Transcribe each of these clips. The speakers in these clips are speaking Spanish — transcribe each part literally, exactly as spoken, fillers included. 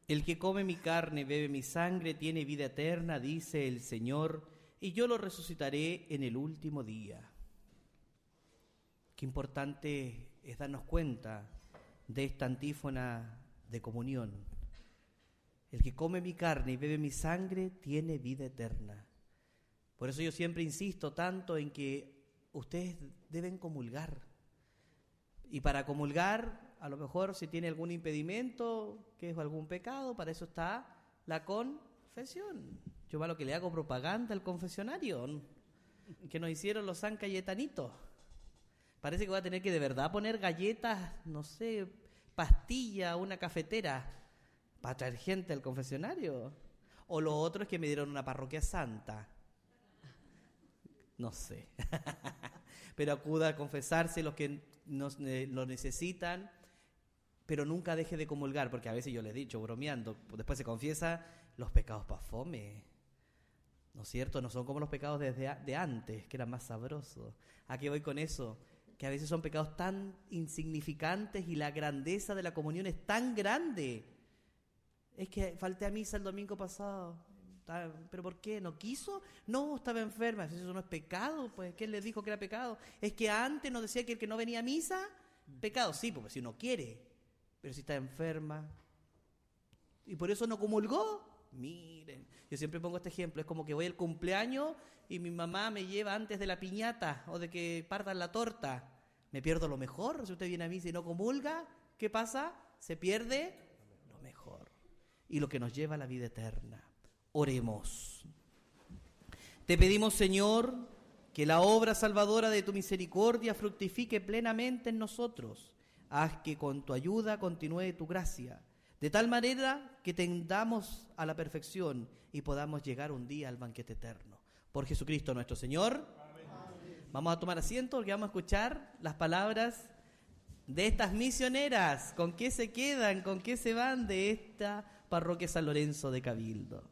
El que come mi carne y bebe mi sangre tiene vida eterna, dice el Señor, y yo lo resucitaré en el último día. Qué importante es darnos cuenta de esta antífona de comunión. El que come mi carne y bebe mi sangre tiene vida eterna. Por eso yo siempre insisto tanto en que ustedes deben comulgar. Y para comulgar, a lo mejor si tiene algún impedimento, que es algún pecado, para eso está la confesión. Yo a lo que le hago propaganda al confesionario que nos hicieron los San Cayetanitos. Parece que va a tener que de verdad poner galletas, no sé, pastilla, una cafetera para traer gente al confesionario. O lo otro es que me dieron una parroquia santa. No sé. Pero acuda a confesarse los que nos, eh, lo necesitan, pero nunca deje de comulgar, porque a veces yo les he dicho, bromeando, después se confiesa los pecados pa' fome. ¿No es cierto? No son como los pecados desde a, de antes, que eran más sabrosos. ¿A qué voy con eso? Que a veces son pecados tan insignificantes y la grandeza de la comunión es tan grande. Es que falté a misa el domingo pasado. ¿Pero por qué? ¿No quiso? No, estaba enferma. Eso no es pecado, pues. ¿Quién les dijo que era pecado? Es que antes nos decía que el que no venía a misa, pecado. Sí, pues si uno quiere, pero si está enferma. Y por eso no comulgó. Miren, yo siempre pongo este ejemplo. Es como que voy al cumpleaños y mi mamá me lleva antes de la piñata o de que partan la torta. Me pierdo lo mejor. Si usted viene a misa y no comulga, ¿qué pasa? Se pierde lo mejor. Y lo que nos lleva a la vida eterna. Oremos. Te pedimos, Señor, que la obra salvadora de tu misericordia fructifique plenamente en nosotros. Haz que con tu ayuda continúe tu gracia, de tal manera que tendamos a la perfección y podamos llegar un día al banquete eterno. Por Jesucristo nuestro Señor. Amén. Vamos a tomar asiento porque vamos a escuchar las palabras de estas misioneras. ¿Con qué se quedan? ¿Con qué se van de esta parroquia San Lorenzo de Cabildo?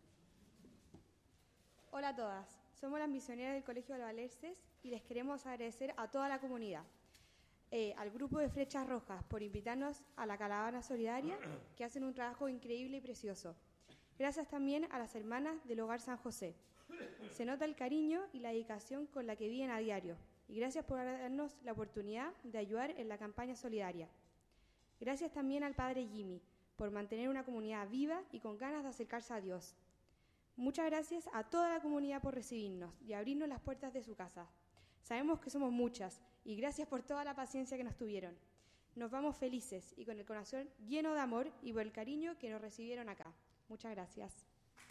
Hola a todas, somos las misioneras del Colegio de los Alerces y les queremos agradecer a toda la comunidad, eh, al grupo de Flechas Rojas por invitarnos a la Caravana Solidaria, que hacen un trabajo increíble y precioso. Gracias también a las hermanas del Hogar San José. Se nota el cariño y la dedicación con la que viven a diario y gracias por darnos la oportunidad de ayudar en la campaña solidaria. Gracias también al Padre Jimmy por mantener una comunidad viva y con ganas de acercarse a Dios. Muchas gracias a toda la comunidad por recibirnos y abrirnos las puertas de su casa. Sabemos que somos muchas y gracias por toda la paciencia que nos tuvieron. Nos vamos felices y con el corazón lleno de amor y por el cariño que nos recibieron acá. Muchas gracias.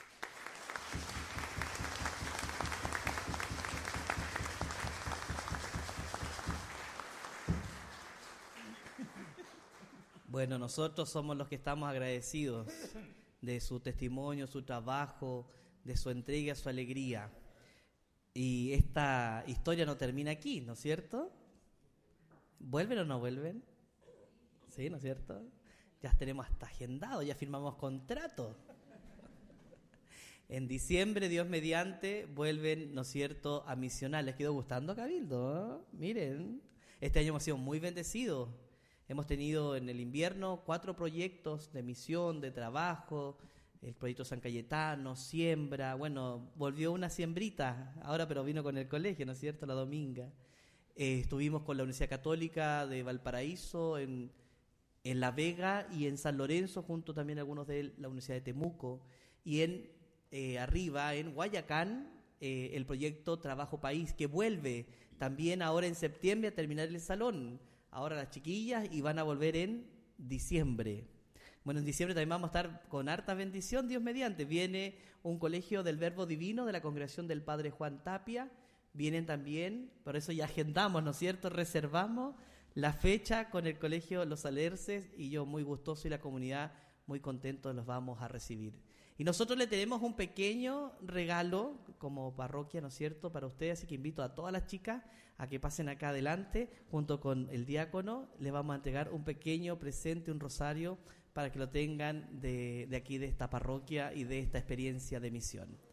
Bueno, nosotros somos los que estamos agradecidos de su testimonio, su trabajo, de su entrega, su alegría. Y esta historia no termina aquí, ¿no es cierto? ¿Vuelven o no vuelven? Sí, ¿no es cierto? Ya tenemos hasta agendado, ya firmamos contrato. En diciembre, Dios mediante, vuelven, ¿no es cierto?, a misionar. ¿Les quedó gustando Cabildo? ¿Eh? Miren, este año hemos sido muy bendecidos. Hemos tenido en el invierno cuatro proyectos de misión, de trabajo, el proyecto San Cayetano, siembra, bueno, volvió una siembrita, ahora pero vino con el colegio, ¿no es cierto?, la Dominga. Eh, estuvimos con la Universidad Católica de Valparaíso, en, en La Vega y en San Lorenzo, junto también a algunos de la Universidad de Temuco, y en eh, arriba, en Guayacán, eh, el proyecto Trabajo País, que vuelve también ahora en septiembre a terminar el salón. Ahora las chiquillas y van a volver en diciembre. Bueno, en diciembre también vamos a estar con harta bendición, Dios mediante. Viene un colegio del Verbo Divino de la congregación del Padre Juan Tapia. Vienen también, por eso ya agendamos, ¿no es cierto? Reservamos la fecha con el colegio Los Alerces y yo muy gustoso y la comunidad muy contentos los vamos a recibir. Y nosotros le tenemos un pequeño regalo como parroquia, ¿no es cierto?, para ustedes, así que invito a todas las chicas a que pasen acá adelante, junto con el diácono, les vamos a entregar un pequeño presente, un rosario, para que lo tengan de, de aquí, de esta parroquia y de esta experiencia de misión.